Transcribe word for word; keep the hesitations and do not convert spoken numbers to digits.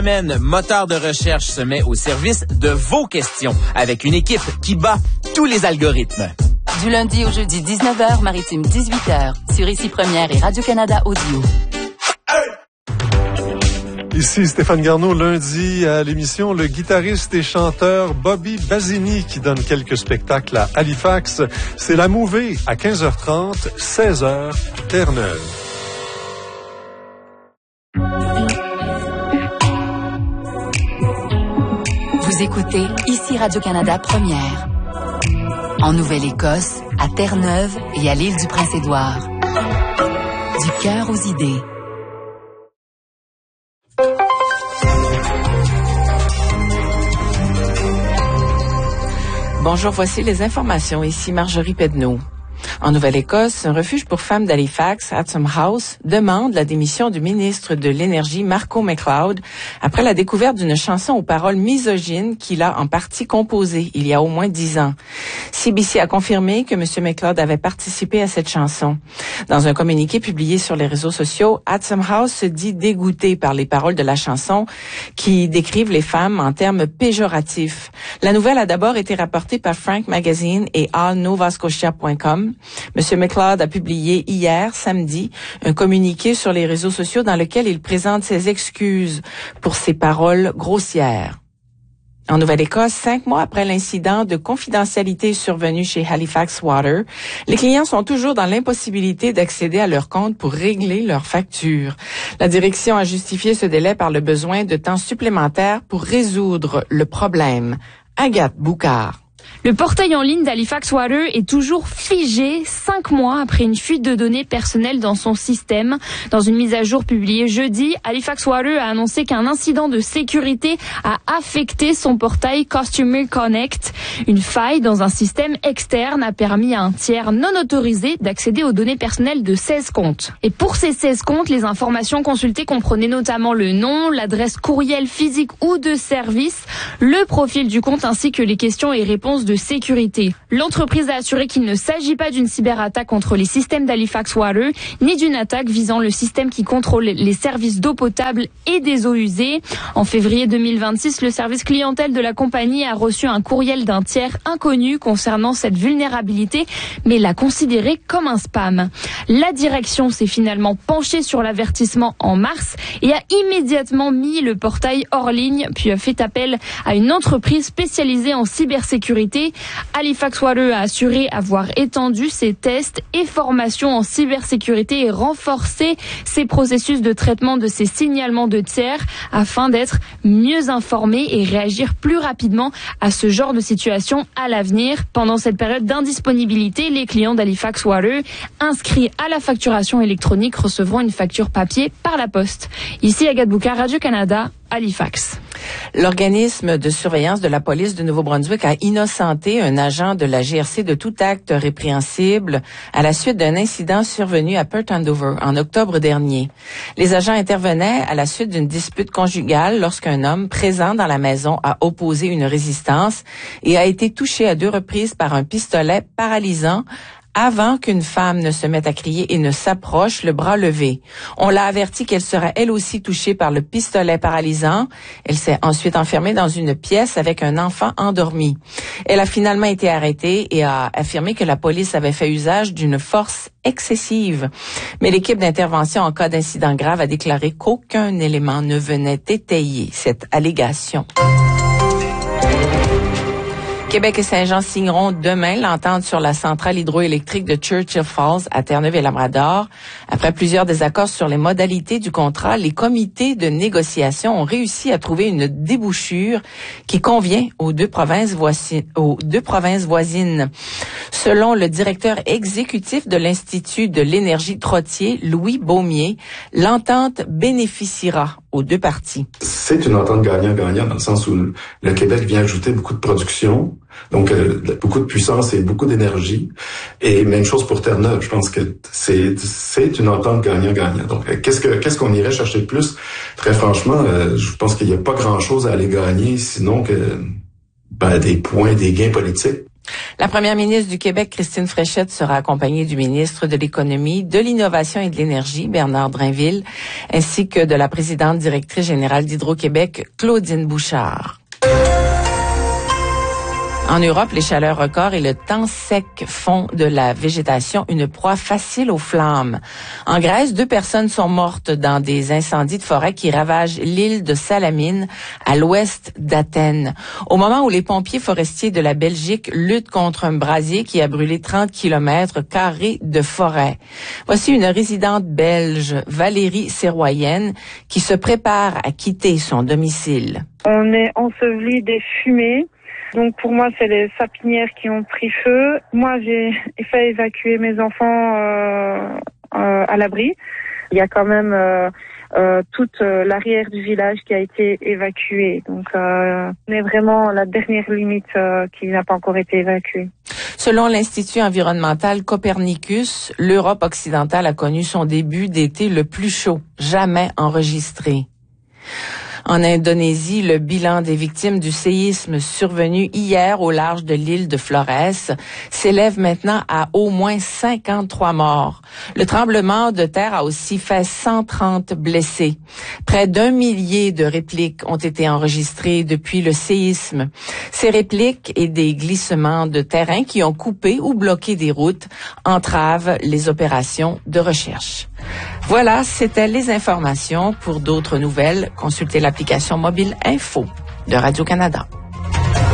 Moteur de recherche se met au service de vos questions avec une équipe qui bat tous les algorithmes. Du lundi au jeudi, dix-neuf heures, Maritime dix-huit heures, sur Ici Première et Radio-Canada Audio. Ici Stéphane Garneau, lundi à l'émission, le guitariste et chanteur Bobby Basini qui donne quelques spectacles à Halifax. C'est la Mouvée à quinze heures trente, seize heures, Terre-Neuve. Vous écoutez Ici Radio-Canada Première. En Nouvelle-Écosse, à Terre-Neuve et à l'île du Prince-Édouard. Du cœur aux idées. Bonjour, voici les informations. Ici Marjorie Pedneau. En Nouvelle-Écosse, un refuge pour femmes d'Halifax, Atom House, demande la démission du ministre de l'Énergie, Marco McLeod, après la découverte d'une chanson aux paroles misogynes qu'il a en partie composée il y a au moins dix ans. C B C a confirmé que M. McLeod avait participé à cette chanson. Dans un communiqué publié sur les réseaux sociaux, Atom House se dit dégoûté par les paroles de la chanson qui décrivent les femmes en termes péjoratifs. La nouvelle a d'abord été rapportée par Frank Magazine et all nova scotia point com. M. McLeod a publié hier, samedi, un communiqué sur les réseaux sociaux dans lequel il présente ses excuses pour ses paroles grossières. En Nouvelle-Écosse, cinq mois après l'incident de confidentialité survenu chez Halifax Water, les clients sont toujours dans l'impossibilité d'accéder à leur compte pour régler leurs factures. La direction a justifié ce délai par le besoin de temps supplémentaire pour résoudre le problème. Agathe Boucard. Le portail en ligne d'Halifax Water est toujours figé cinq mois après une fuite de données personnelles dans son système. Dans une mise à jour publiée jeudi, Halifax Water a annoncé qu'un incident de sécurité a affecté son portail Customer Connect. Une faille dans un système externe a permis à un tiers non autorisé d'accéder aux données personnelles de seize comptes. Et pour ces seize comptes, les informations consultées comprenaient notamment le nom, l'adresse courriel physique ou de service, le profil du compte ainsi que les questions et réponses de sécurité. L'entreprise a assuré qu'il ne s'agit pas d'une cyberattaque contre les systèmes d'Halifax Water, ni d'une attaque visant le système qui contrôle les services d'eau potable et des eaux usées. En février deux mille vingt-six, le service clientèle de la compagnie a reçu un courriel d'un tiers inconnu concernant cette vulnérabilité, mais l'a considéré comme un spam. La direction s'est finalement penchée sur l'avertissement en mars et a immédiatement mis le portail hors ligne, puis a fait appel à une entreprise spécialisée en cybersécurité. Halifax Water a assuré avoir étendu ses tests et formations en cybersécurité et renforcé ses processus de traitement de ces signalements de tiers afin d'être mieux informés et réagir plus rapidement à ce genre de situation à l'avenir. Pendant cette période d'indisponibilité, les clients d'Halifax Water inscrits à la facturation électronique recevront une facture papier par la poste. Ici Agathe Boucard, Radio-Canada, Halifax. L'organisme de surveillance de la police de Nouveau-Brunswick a innocenté un agent de la G R C de tout acte répréhensible à la suite d'un incident survenu à Perth Andover en octobre dernier. Les agents intervenaient à la suite d'une dispute conjugale lorsqu'un homme présent dans la maison a opposé une résistance et a été touché à deux reprises par un pistolet paralysant avant qu'une femme ne se mette à crier et ne s'approche, le bras levé. On l'a avertie qu'elle serait elle aussi touchée par le pistolet paralysant. Elle s'est ensuite enfermée dans une pièce avec un enfant endormi. Elle a finalement été arrêtée et a affirmé que la police avait fait usage d'une force excessive. Mais l'équipe d'intervention en cas d'incident grave a déclaré qu'aucun élément ne venait étayer cette allégation. Québec et Saint-Jean signeront demain l'entente sur la centrale hydroélectrique de Churchill Falls à Terre-Neuve et Labrador. Après plusieurs désaccords sur les modalités du contrat, les comités de négociation ont réussi à trouver une débouchure qui convient aux deux provinces voisines. Aux deux provinces voisines. Selon le directeur exécutif de l'Institut de l'énergie Trottier, Louis Beaumier, l'entente bénéficiera aux deux parties. C'est une entente gagnant-gagnant dans le sens où le Québec vient ajouter beaucoup de production, donc euh, beaucoup de puissance et beaucoup d'énergie. Et même chose pour Terre-Neuve. Je pense que c'est c'est une entente gagnant-gagnant. Donc euh, qu'est-ce que qu'est-ce qu'on irait chercher de plus? Très franchement, euh, je pense qu'il n'y a pas grand-chose à aller gagner, sinon que ben, des points, des gains politiques. La première ministre du Québec, Christine Fréchette, sera accompagnée du ministre de l'Économie, de l'Innovation et de l'Énergie, Bernard Drinville, ainsi que de la présidente directrice générale d'Hydro-Québec, Claudine Bouchard. En Europe, les chaleurs records et le temps sec font de la végétation une proie facile aux flammes. En Grèce, deux personnes sont mortes dans des incendies de forêt qui ravagent l'île de Salamine, à l'ouest d'Athènes. Au moment où les pompiers forestiers de la Belgique luttent contre un brasier qui a brûlé trente kilomètres carrés de forêt. Voici une résidente belge, Valérie Serroyenne, qui se prépare à quitter son domicile. On est enseveli des fumées. Donc pour moi, c'est les sapinières qui ont pris feu. Moi, j'ai fait évacuer mes enfants euh, euh, à l'abri. Il y a quand même euh, euh, toute euh, l'arrière du village qui a été évacué. Donc euh, on est vraiment à la dernière limite euh, qui n'a pas encore été évacuée. Selon l'Institut environnemental Copernicus, l'Europe occidentale a connu son début d'été le plus chaud jamais enregistré. En Indonésie, le bilan des victimes du séisme survenu hier au large de l'île de Flores s'élève maintenant à au moins cinquante-trois morts. Le tremblement de terre a aussi fait cent trente blessés. Près d'un millier de répliques ont été enregistrées depuis le séisme. Ces répliques et des glissements de terrain qui ont coupé ou bloqué des routes entravent les opérations de recherche. Voilà, c'était les informations. Pour d'autres nouvelles, consultez l'application mobile Info de Radio-Canada.